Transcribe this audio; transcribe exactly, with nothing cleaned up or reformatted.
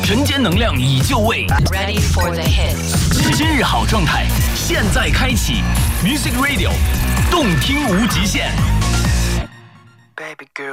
人间能量已就位 Ready for the hits。 今日好状态，现在开启 Music Radio， 动听无极限。 Baby girl